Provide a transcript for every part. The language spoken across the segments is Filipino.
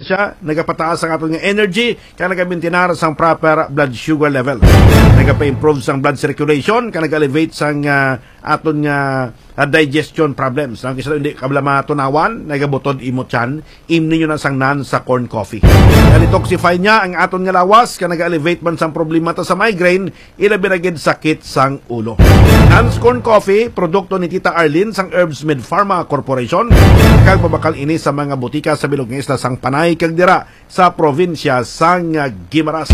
siya, nagapataas ang aton nga energy, kaya nagamintinar sang proper blood sugar level. Nagapa-improve sang blood circulation, kaya nag-elevate sang aton nga digestion problems. Ang kisa hindi kabla matunawan, nagabutod imo tiyan, ninyo na sang nan sa corn coffee. Kaya detoxify niya ang aton nga lawas, kaya nag-elevate man sang problema ta sa migraine, ilabi na gid sakit sang ulo. Nan's corn coffee, produkto ni Tita Arlene sang Herbs Med Pharma Corporation, kag babakal ini sa mga butika sa bilog nga isla sang Panay kag dira sa probinsya sang Guimaras.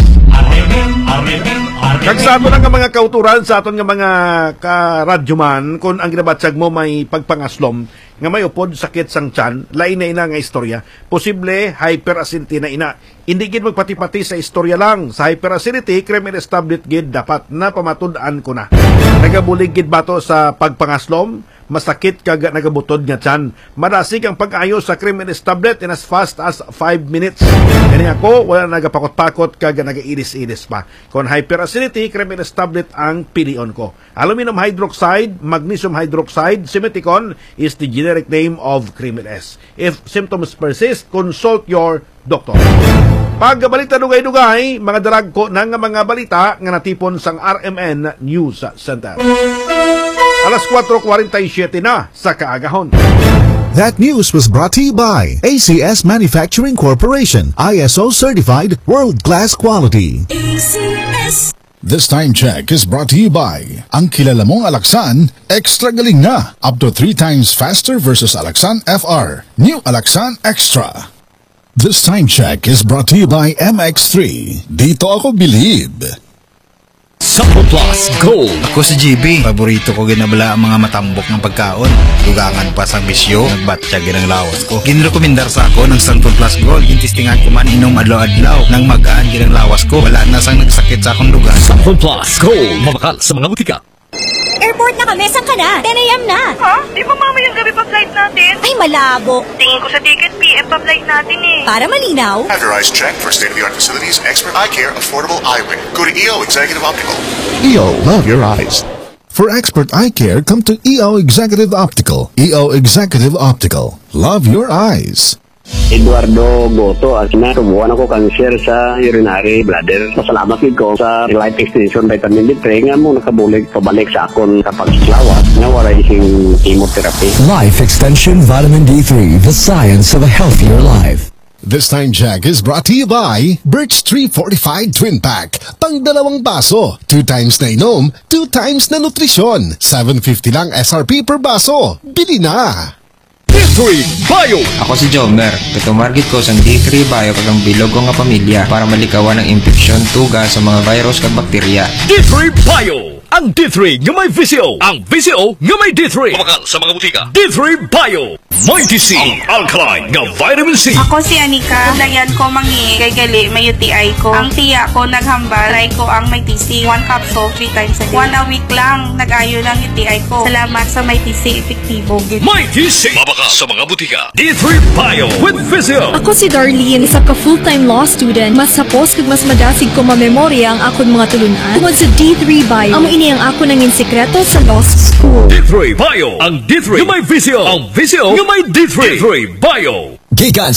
Kag sa aton nga mga kauturan sa aton nga mga karadyoman, kung ang ginabatsag mo may pagpangaslom nga may upod sakit sang tiyan, lain na ina nga istorya. Posible hyperacidity na ina. Hindi gid magpati-pati sa istorya lang. Sa hyperacidity, criminal established gid dapat na pamatud-an ko na. Nagabulig gid bato sa pagpangaslom, masakit kag nagabutod nga tiyan. Madasig ang pag-ayos sa criminal established in as fast as 5 minutes. Kani ako, wala nagapakot-pakot kag nagairis-iris pa. Kung hyperacidity, criminal established ang pilion ko. Aluminum hydroxide, magnesium hydroxide, simeticon is the generic name of Criminal S. If symptoms persist, consult your doctor. Pagbalita dugay-dugay, mga darag ko ng mga balita nga natipon sang RMN News Center. Alas 4:47 na sa kaagahon. That news was brought to you by ACS Manufacturing Corporation, ISO certified world-class quality. ACS. This time check is brought to you by ang kilala mong Alaxan, extra galing na, up to 3 times faster versus Alaxan FR. New Alaxan Extra. This time check is brought to you by MX3. Dito ako believe. Sampo Plus Gold. Ako si GB. Paborito ko ginabala ang mga matambok ng pagkaon. Dugangan pa sa bisyo. Nagbatya ginang lawas ko. Ginrekomendar sa ako ng Sampo Plus Gold. Gintistingan ko man inom adlaw-adlaw. Nang magaan ginang lawas ko. Wala na sang nagsakit sa akong dugan. Sampo Plus Gold. Mabakal sa mga butika. Airport na kami. Saan ka na? 10 a.m. na. Ha? Di ba mamayang gabi pa flight natin? Ay, malabo. Tingin ko sa ticket, PM pa flight natin eh. Para malinaw. Authorized check for state-of-the-art facilities, expert eye care, affordable eyewear. Go to EO Executive Optical. EO, love your eyes. For expert eye care, come to EO Executive Optical. EO Executive Optical. Love your eyes. Eduardo Goto, tubuhan ako cancer sa urinary bladder. Masalamat ko sa life extension vitamin D3 nga mo nakabulig pabalik sa akon kapag lawas nga wala ising chemotherapy. Life Extension Vitamin D3, the science of a healthier life. This time check is brought to you by Birch Tree Fortified Twin Pack. Pang 2 baso. 2 times na inom, 2 times na nutrisyon. 750 lang SRP per baso. Bili na! D3 Bio. Ako si Jomer. Tumarget ko sang D3 Bio kag ang bilog ko nga pamilya para malikawan ang infeksyon tuga sa mga virus kag bakterya. D3 Bio. Ang D3 nga may VCO. Ang VCO nga may D3. Mabakal sa mga butika. D3 Bio. May TC. Ang alkaline nga vitamin C. Ako si Anika. Dayan ko mangi kay gali may UTI ko. Ang tiya ko naghambal. Try ko ang may TC. 1 capsule 3 times a day. 1 a week lang. Nag-ayo ng UTI ko. Salamat sa may TC. Epektibo. May TC. Mabakal sa mga butika. D3 Bio with VCO. Ako si Darlene, isa ka full-time law student. Mas sapos kag mas madasig ko mamemorya ang akon mga tulunan. Tungod sa D3 Bio, amo ini ang ako nangin sekreto sa law school. D3 Bio. Ang D3 nga may VCO. Ang VCO nga may D3. D3 Bio. Gikan